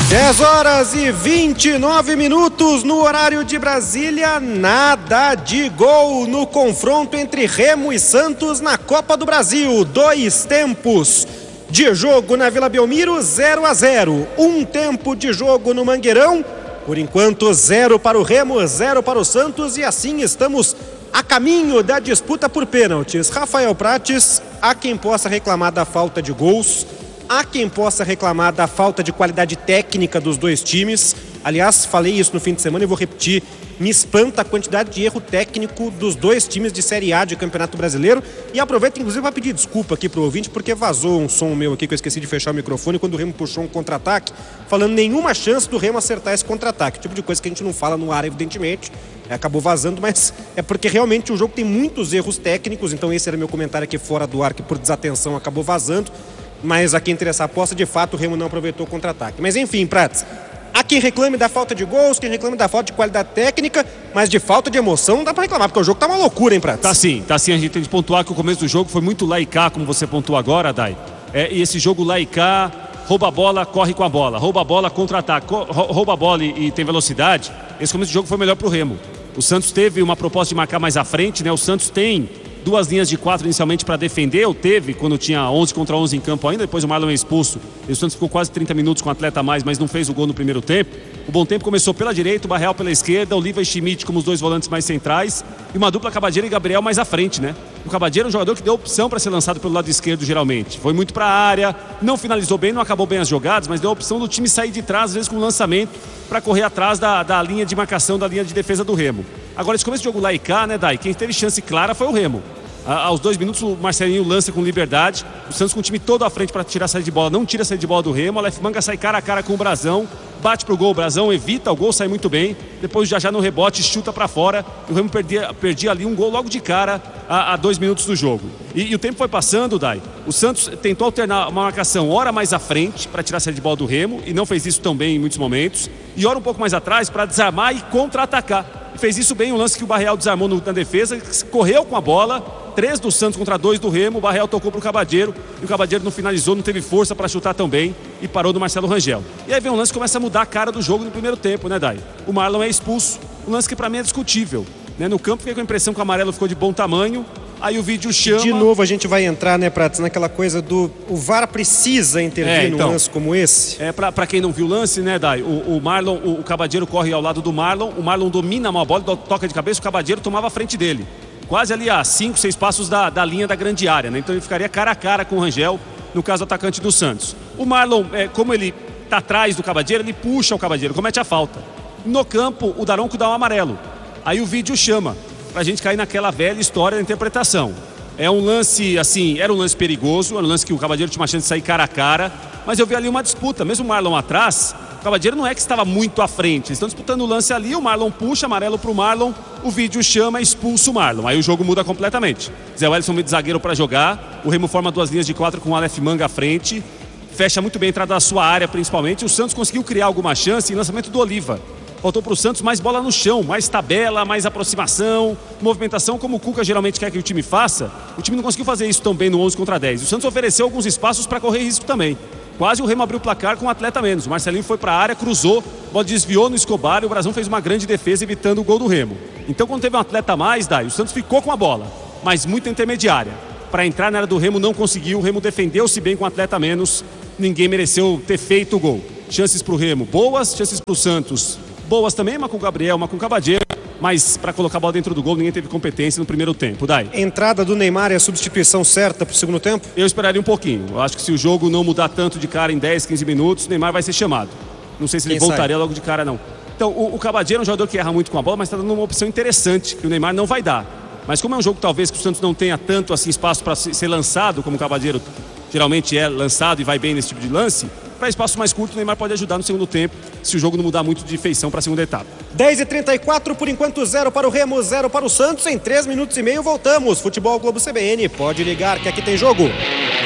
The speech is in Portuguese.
10h29 no horário de Brasília, nada de gol no confronto entre Remo e Santos na Copa do Brasil. 2 tempos de jogo na Vila Belmiro, 0-0. 1 tempo de jogo no Mangueirão, por enquanto 0 para o Remo, 0 para o Santos, e assim estamos a caminho da disputa por pênaltis. Rafael Prates, há quem possa reclamar da falta de gols, há quem possa reclamar da falta de qualidade técnica dos dois times. Aliás, falei isso no fim de semana e vou repetir. Me espanta a quantidade de erro técnico dos dois times de Série A de Campeonato Brasileiro. E aproveito, inclusive, para pedir desculpa aqui pro ouvinte, porque vazou um som meu aqui que eu esqueci de fechar o microfone quando o Remo puxou um contra-ataque, falando nenhuma chance do Remo acertar esse contra-ataque. Tipo de coisa que a gente não fala no ar, evidentemente. Acabou vazando, mas é porque realmente o jogo tem muitos erros técnicos. Então esse era meu comentário aqui fora do ar, que por desatenção acabou vazando. Mas a quem interessa a aposta, de fato, o Remo não aproveitou o contra-ataque. Mas enfim, Prates, há quem reclame da falta de gols, quem reclame da falta de qualidade técnica, mas de falta de emoção não dá pra reclamar, porque o jogo tá uma loucura, hein, Prates? Tá sim, a gente tem que pontuar que o começo do jogo foi muito lá e cá, como você pontuou agora, Dai. E esse jogo lá e cá, rouba a bola, corre com a bola, rouba a bola, contra-ataque, rouba a bola e tem velocidade. Esse começo do jogo foi melhor pro Remo. O Santos teve uma proposta de marcar mais à frente, né? O Santos tem 2 linhas de 4 inicialmente para defender, ou teve quando tinha 11 contra 11 em campo ainda, depois o Marlon é expulso, e o Santos ficou quase 30 minutos com um atleta a mais, mas não fez o gol no primeiro tempo. O bom tempo começou pela direita, o Barreal pela esquerda, Oliva e Schmidt como os dois volantes mais centrais, e uma dupla Cabadeiro e Gabriel mais à frente, né? O Cabadeiro é um jogador que deu opção para ser lançado pelo lado esquerdo geralmente, foi muito para a área, não finalizou bem, não acabou bem as jogadas, mas deu a opção do time sair de trás, às vezes com lançamento, para correr atrás da linha de marcação, da linha de defesa do Remo. Agora, esse começo de jogo lá e cá, né, Dai? Quem teve chance clara foi o Remo. Aos 2 minutos o Marcelinho lança com liberdade, o Santos com o time todo à frente para tirar a saída de bola, não tira a saída de bola do Remo, a Aleph Manga sai cara a cara com o Brazão, bate pro gol, o Brazão evita, o gol sai muito bem, depois já no rebote chuta para fora, e o Remo perdia ali um gol logo de cara a 2 minutos do jogo. E o tempo foi passando, Dai, o Santos tentou alternar uma marcação hora mais à frente para tirar a saída de bola do Remo, e não fez isso tão bem em muitos momentos, e hora um pouco mais atrás para desarmar e contra-atacar. E fez isso bem, um lance que o Barreal desarmou na defesa, correu com a bola, 3 do Santos contra 2 do Remo, o Barreal tocou pro Cabadeiro, e o Cabadeiro não finalizou, não teve força para chutar tão bem, e parou do Marcelo Rangel. E aí vem um lance que começa a mudar a cara do jogo no primeiro tempo, né, Dai? O Marlon é expulso, um lance que para mim é discutível, né? No campo fiquei com a impressão que o amarelo ficou de bom tamanho, aí o vídeo chama... De novo a gente vai entrar, né, Prates, naquela coisa do... O VAR precisa intervir num lance como esse? Pra quem não viu o lance, né, Dai? O Marlon, o Cabadeiro corre ao lado do Marlon, o Marlon domina uma bola, toca de cabeça, o Cabadeiro tomava a frente dele. Quase ali a 5, 6 passos da linha da grande área, né? Então ele ficaria cara a cara com o Rangel, no caso o atacante do Santos. O Marlon, como ele tá atrás do Cabadeiro, ele puxa o Cabadeiro, comete a falta. No campo, o Daronco dá um amarelo. Aí o vídeo chama, pra gente cair naquela velha história da interpretação. É um lance, assim, era um lance perigoso, era um lance que o Cabadeiro tinha uma chance de sair cara a cara, mas eu vi ali uma disputa, mesmo o Marlon atrás, o Cabadeiro não é que estava muito à frente, eles estão disputando o lance ali, o Marlon puxa, amarelo pro Marlon, o vídeo chama, expulsa o Marlon, aí o jogo muda completamente. Zé Wellison meio de zagueiro para jogar, o Remo forma 2 linhas de 4 com o Aleph Manga à frente, fecha muito bem a entrada da sua área principalmente, o Santos conseguiu criar alguma chance em lançamento do Oliva. Faltou para o Santos mais bola no chão, mais tabela, mais aproximação, movimentação, como o Cuca geralmente quer que o time faça. O time não conseguiu fazer isso tão bem no 11 contra 10. O Santos ofereceu alguns espaços para correr risco também. Quase o Remo abriu o placar com um atleta a menos. O Marcelinho foi para a área, cruzou, a bola desviou no Escobar e o Brazão fez uma grande defesa evitando o gol do Remo. Então quando teve um atleta a mais, Dai, o Santos ficou com a bola, mas muito intermediária. Para entrar na área do Remo não conseguiu, o Remo defendeu-se bem com um atleta a menos, ninguém mereceu ter feito o gol. Chances para o Remo boas, chances para o Santos boas também, uma com o Gabriel, uma com o Cabadeiro, mas para colocar a bola dentro do gol ninguém teve competência no primeiro tempo, Dai. Entrada do Neymar é a substituição certa para o segundo tempo? Eu esperaria um pouquinho, eu acho que se o jogo não mudar tanto de cara em 10, 15 minutos, o Neymar vai ser chamado. Não sei se ele voltaria logo de cara não. Então o Cabadeiro é um jogador que erra muito com a bola, mas está dando uma opção interessante que o Neymar não vai dar. Mas como é um jogo talvez que o Santos não tenha tanto assim espaço para ser lançado, como o Cabadeiro geralmente é lançado e vai bem nesse tipo de lance, para espaço mais curto o Neymar pode ajudar no segundo tempo, se o jogo não mudar muito de feição para a segunda etapa. 10h34, por enquanto 0 para o Remo, 0 para o Santos. Em 3 minutos e meio voltamos. Futebol Globo CBN, pode ligar que aqui tem jogo.